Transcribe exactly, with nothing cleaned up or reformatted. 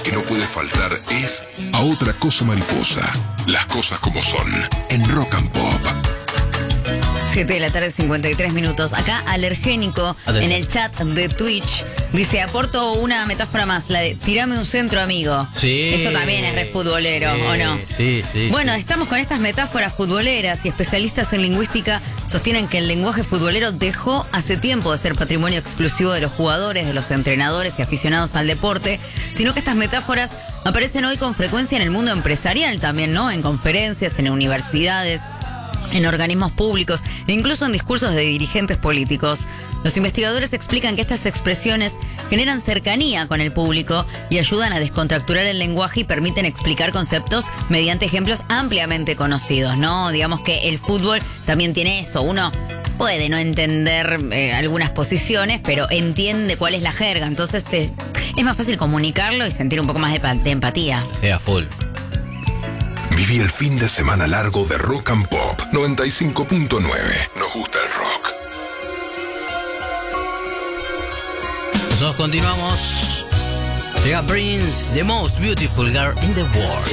que no puede faltar es A Otra Cosa Mariposa. Las cosas como son, en Rock and Pop. siete de la tarde, cincuenta y tres minutos. Acá, Alergénico, Atención. en el chat de Twitch, dice, aporto una metáfora más, la de tirame un centro, amigo. Sí. Eso también es re futbolero, Sí, ¿o no? Sí, sí. Bueno, sí. estamos con estas metáforas futboleras y especialistas en lingüística sostienen que el lenguaje futbolero dejó hace tiempo de ser patrimonio exclusivo de los jugadores, de los entrenadores y aficionados al deporte, sino que estas metáforas aparecen hoy con frecuencia en el mundo empresarial también, ¿no? En conferencias, en universidades, en organismos públicos e incluso en discursos de dirigentes políticos. Los investigadores explican que estas expresiones generan cercanía con el público y ayudan a descontracturar el lenguaje y permiten explicar conceptos mediante ejemplos ampliamente conocidos, ¿no? Digamos que el fútbol también tiene eso. Uno puede no entender eh, algunas posiciones, pero entiende cuál es la jerga. Entonces te, es más fácil comunicarlo y sentir un poco más de, pa- de empatía. Sea full. Viví el fin de semana largo de Rock and Pop noventa y cinco punto nueve. Nos gusta el rock. Nosotros continuamos. Llega Prince, the most beautiful girl in the world.